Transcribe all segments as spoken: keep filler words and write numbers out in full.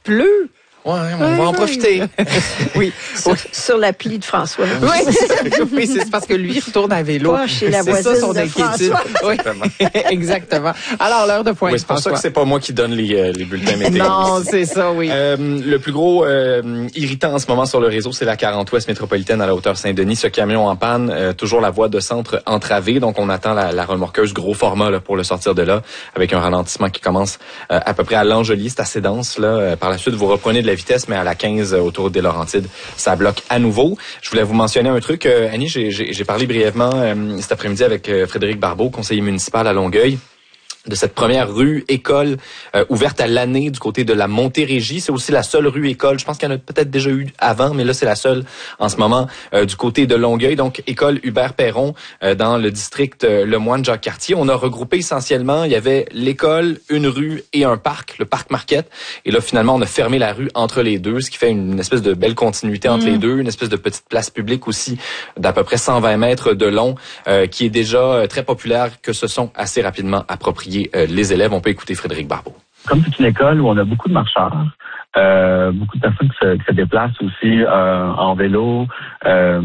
pleut. Ouais, on oui, va en oui. profiter. oui. Sur, oui. sur l'appli de François. Oui, c'est, oui, c'est parce que lui retourne à vélo. Pas chez la c'est ça son de inquiétude. Oui. Exactement. Alors, l'heure de pointe. Oui, c'est pour François. ça que c'est pas moi qui donne les, euh, les bulletins météo. Non, c'est ça, oui. Euh, le plus gros euh, irritant en ce moment sur le réseau, c'est la quarante ouest métropolitaine à la hauteur Saint-Denis. Ce camion en panne, euh, toujours la voie de centre entravée. Donc, on attend la, la remorqueuse gros format là, pour le sortir de là, avec un ralentissement qui commence euh, à peu près à l'Angely. C'est assez dense. Là. Euh, par la suite, vous reprenez de la vitesse, mais à la quinze autour des Laurentides, ça bloque à nouveau. Je voulais vous mentionner un truc. Euh, Annie, j'ai, j'ai, j'ai parlé brièvement euh, cet après-midi avec euh, Frédéric Barbeau, conseiller municipal à Longueuil, de cette première rue école euh, ouverte à l'année du côté de la Montérégie. C'est aussi la seule rue école. Je pense qu'il y en a peut-être déjà eu avant, mais là, c'est la seule en ce moment euh, du côté de Longueuil. Donc, école Hubert-Perron euh, dans le district euh, Lemoine-Jacques-Cartier. On a regroupé essentiellement, il y avait l'école, une rue et un parc, le parc Marquette. Et là, finalement, on a fermé la rue entre les deux, ce qui fait une espèce de belle continuité entre mmh. les deux, une espèce de petite place publique aussi d'à peu près cent vingt mètres de long, euh, qui est déjà euh, très populaire, que se sont assez rapidement appropriés les élèves. On peut écouter Frédéric Barbeau. Comme c'est une école où on a beaucoup de marcheurs, euh, beaucoup de personnes qui se, qui se déplacent aussi euh, en vélo, euh,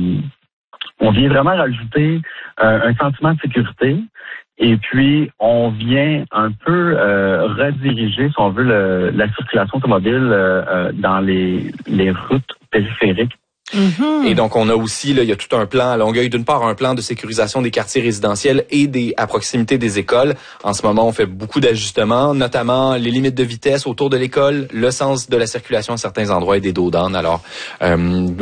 on vient vraiment rajouter euh, un sentiment de sécurité. Et puis, on vient un peu euh, rediriger, si on veut, le, la circulation automobile euh, dans les, les routes périphériques. Mm-hmm. Et donc, on a aussi, là, il y a tout un plan à Longueuil. D'une part, un plan de sécurisation des quartiers résidentiels et des à proximité des écoles. En ce moment, on fait beaucoup d'ajustements, notamment les limites de vitesse autour de l'école, le sens de la circulation à certains endroits et des dos d'âne. Alors, euh,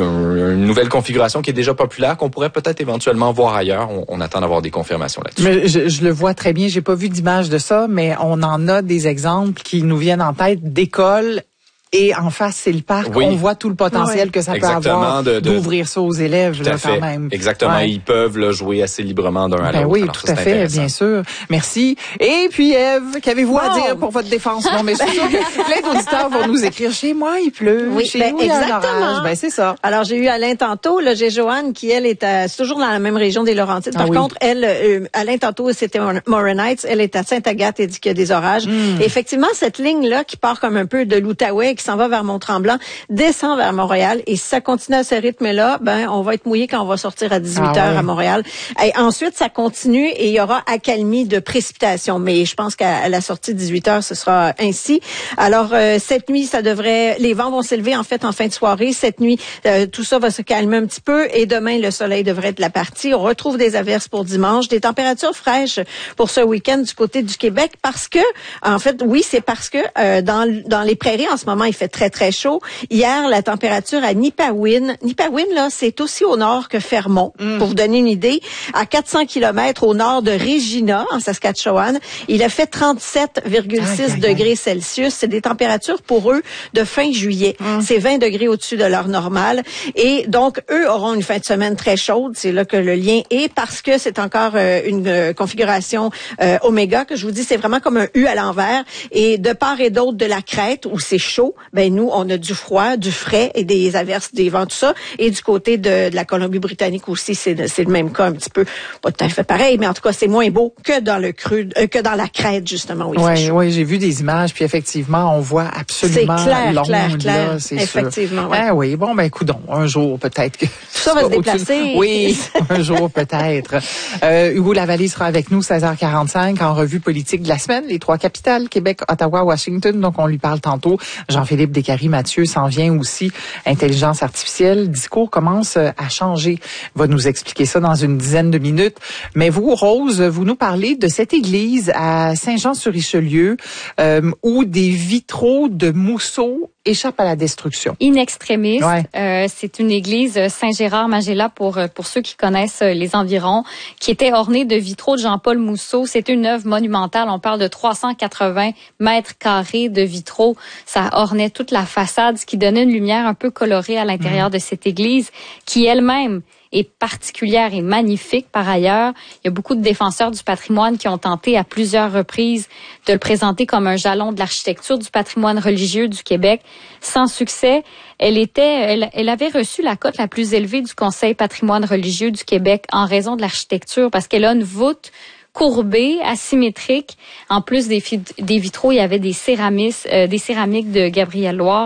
une nouvelle configuration qui est déjà populaire, qu'on pourrait peut-être éventuellement voir ailleurs. On, on attend d'avoir des confirmations là-dessus. Mais je, je le vois très bien. J'ai pas vu d'image de ça, mais on en a des exemples qui nous viennent en tête d'écoles. Et en face, c'est le parc. Oui. On voit tout le potentiel oui. que ça Exactement, peut avoir de, de, d'ouvrir ça aux élèves là, quand même. Exactement. Ouais. Ils peuvent là, jouer assez librement d'un à ben l'autre. Oui, Alors, tout ça, à fait, bien sûr. Merci. Et puis, Ève, qu'avez-vous wow. à dire pour votre défense? Non, mais je suis sûre que plein d'auditeurs vont nous écrire. Chez moi, il pleut. Oui, Chez ben, nous, il y a un exactement. orage. Ben, c'est ça. Alors, j'ai eu Alain tantôt. Là, j'ai Joanne qui, elle, est à, c'est toujours dans la même région des Laurentides. Par ah, oui. contre, elle, euh, Alain tantôt, c'était Morin Heights. Elle est à Sainte-Agathe et dit qu'il y a des orages. Mm. Et effectivement, cette ligne-là qui part comme un peu de l'Outaouais et qui s'en va vers Mont-Tremblant, descend vers Montréal et si ça continue à ce rythme-là, ben on va être mouillé quand on va sortir à dix-huit heures ah oui. à Montréal. Et ensuite, ça continue et il y aura accalmie de précipitations. Mais je pense qu'à la sortie de dix-huit heures, ce sera ainsi. Alors, euh, cette nuit, ça devrait... Les vents vont s'élever en fait en fin de soirée. Cette nuit, euh, tout ça va se calmer un petit peu et demain, le soleil devrait être la partie. On retrouve des averses pour dimanche, des températures fraîches pour ce week-end du côté du Québec parce que, en fait, oui, c'est parce que euh, dans, dans les prairies, en ce moment, il fait très, très chaud. Hier, la température à Nipawin, Nipawin, là, c'est aussi au nord que Fermont, mm. pour vous donner une idée. À quatre cents kilomètres au nord de Regina, en Saskatchewan, il a fait trente-sept virgule six ah, degrés Celsius. C'est des températures pour eux de fin juillet. Mm. C'est vingt degrés au-dessus de leur normale. Et donc, eux auront une fin de semaine très chaude. C'est là que le lien est parce que c'est encore euh, une euh, configuration euh, oméga que je vous dis, c'est vraiment comme un U à l'envers. Et de part et d'autre de la crête où c'est chaud, ben nous, on a du froid, du frais et des averses, des vents, tout ça. Et du côté de, de la Colombie-Britannique aussi, c'est, c'est le même cas un petit peu. Pas tout à fait pareil, mais en tout cas, c'est moins beau que dans le cru, euh, que dans la crête, justement. Oui, oui, oui, j'ai vu des images, puis effectivement, on voit absolument c'est clair, l'onde, clair, clair, là, c'est effectivement. sûr. Ouais. Ah oui, bon, ben, coudonc, un jour, peut-être que... Tout ça va se déplacer. Oui, un jour, peut-être. Euh, Hugo Lavallée sera avec nous, seize heures quarante-cinq, en revue politique de la semaine, les trois capitales, Québec, Ottawa, Washington, donc on lui parle tantôt. Jean-Philippe Descaries-Mathieu s'en vient aussi. Intelligence artificielle, discours commence à changer. Il va nous expliquer ça dans une dizaine de minutes. Mais vous, Rose, vous nous parlez de cette église à Saint-Jean-sur-Richelieu euh, où des vitraux de mousseau échappent à la destruction. In extremis, ouais. euh, c'est une église Saint-Gérard-Magella pour pour ceux qui connaissent les environs, qui était ornée de vitraux de Jean-Paul Mousseau. C'est une œuvre monumentale. On parle de trois cent quatre-vingts mètres carrés de vitraux. Ça ornait toute la façade, ce qui donnait une lumière un peu colorée à l'intérieur mmh. de cette église, qui elle-même est particulière et magnifique par ailleurs. Il y a beaucoup de défenseurs du patrimoine qui ont tenté à plusieurs reprises de le présenter comme un jalon de l'architecture du patrimoine religieux du Québec. Sans succès, elle était, elle, elle avait reçu la cote la plus élevée du Conseil patrimoine religieux du Québec en raison de l'architecture, parce qu'elle a une voûte courbée, asymétrique. En plus des, des vitraux, il y avait des céramiques, euh, des céramiques de Gabriel Loire.